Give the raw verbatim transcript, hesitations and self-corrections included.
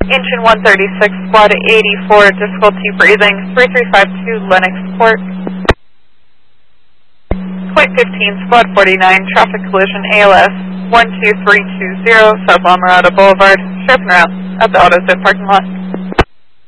Engine one thirty-six, squad eighty-four, difficulty breathing, three three five two, Lennox Port. Point fifteen, squad forty-nine, traffic collision A L S, one two three two zero, South La Mirada Boulevard, sharpen route at the AutoZone parking lot.